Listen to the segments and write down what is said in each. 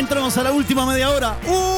Entramos a la última media hora.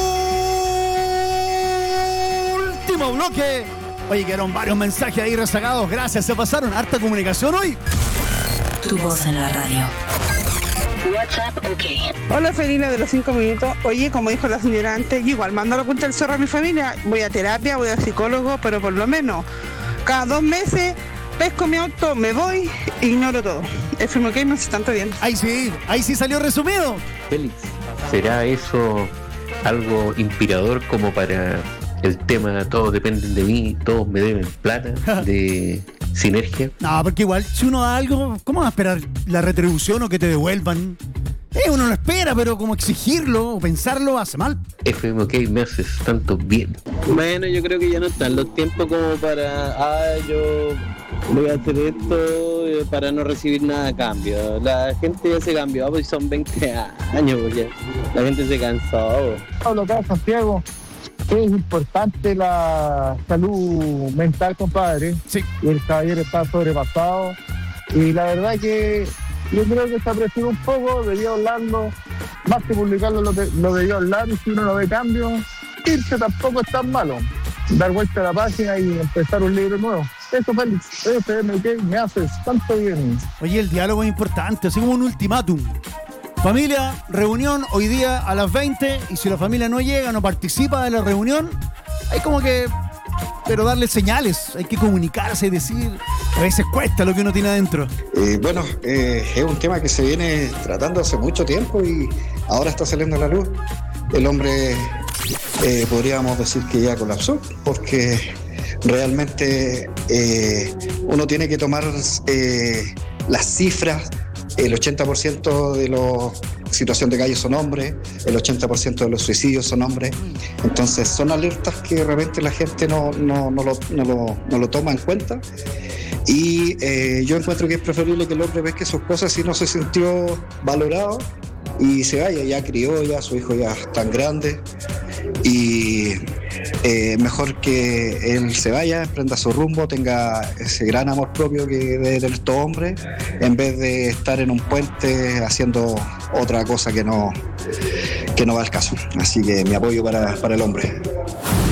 Último bloque. Oye, quedaron varios mensajes ahí rezagados. Gracias, se pasaron. Harta comunicación hoy. Tu voz en la radio. WhatsApp, ok. Hola, Felina de los 5 minutos. Oye, como dijo la señora antes, yo igual mando la cuenta del zorro a mi familia. Voy a terapia, voy a psicólogo, pero por lo menos cada 2 meses pesco mi auto, me voy, ignoro todo. FM OK me hace tanto bien. Ahí sí salió resumido. Félix, ¿será eso algo inspirador como para el tema todos dependen de mí, todos me deben plata, de Sinergia? No, porque igual si uno da algo, ¿cómo va a esperar la retribución o que te devuelvan? Uno lo espera, pero como exigirlo o pensarlo hace mal. FM OK me haces tanto bien. Bueno, yo creo que ya no están los tiempos como para, yo voy a hacer esto para no recibir nada a cambio. La gente ya se cambió, pues son 20 años, pues ya. La gente se cansó. Pablo acá, Santiago. Es importante la salud mental, compadre. Sí. Y el caballero está sobrepasado. Y la verdad que yo creo que se apreció un poco, debió hablarlo, más que publicarlo lo debió hablar, y si uno no ve cambio, irse tampoco es tan malo. Dar vuelta a la página y empezar un libro nuevo. Eso, Félix, FM OK me haces tanto bien. Oye, el diálogo es importante, así como un ultimátum. Familia, reunión hoy día a las 20, y si la familia no llega, no participa de la reunión, hay como que, pero darle señales, hay que comunicarse y decir, a veces cuesta lo que uno tiene adentro. Es un tema que se viene tratando hace mucho tiempo y ahora está saliendo a la luz. El hombre, podríamos decir que ya colapsó, porque realmente uno tiene que tomar las cifras. El 80% de las situaciones de calle son hombres, el 80% de los suicidios son hombres. Entonces son alertas que de repente la gente no lo toma en cuenta. Y yo encuentro que es preferible que el hombre pesque sus cosas si no se sintió valorado y se vaya. Ya crió, ya su hijo ya es tan grande, y mejor que él se vaya, emprenda su rumbo, tenga ese gran amor propio que debe tener todo hombre, en vez de estar en un puente haciendo otra cosa que no va al caso. Así que mi apoyo para el hombre.